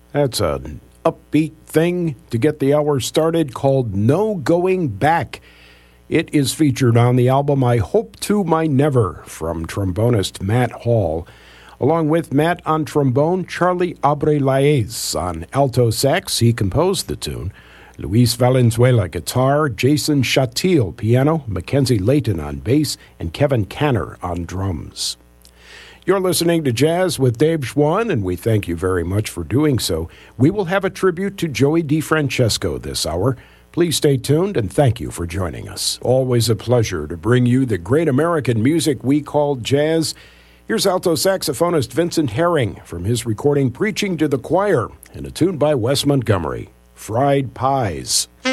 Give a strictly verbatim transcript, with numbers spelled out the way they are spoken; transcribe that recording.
That's an upbeat thing to get the hour started called No Going Back. It is featured on the album I Hope to My Never from trombonist Matt Hall. Along with Matt on trombone, Charlie Abrelaez on alto sax, he composed the tune. Luis Valenzuela guitar, Jason Chatil piano, Mackenzie Layton on bass, and Kevin Canner on drums. You're listening to Jazz with Dave Schwann, and we thank you very much for doing so. We will have a tribute to Joey DeFrancesco this hour. Please stay tuned, and thank you for joining us. Always a pleasure to bring you the great American music we call jazz. Here's alto saxophonist Vincent Herring from his recording Preaching to the Choir, and a tune by Wes Montgomery, Fried Pies.